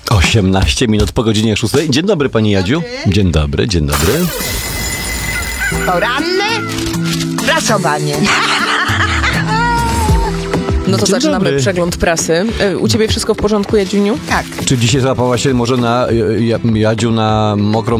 18 minut po godzinie 6. Dzień dobry, pani Jadziu. Dzień dobry, dzień dobry. Poranne prasowanie. No to Dzień zaczynamy dobry. przegląd prasy. U ciebie wszystko w porządku, Jadziuniu? Tak. Czy dzisiaj załapała się może Jadziu na mokrą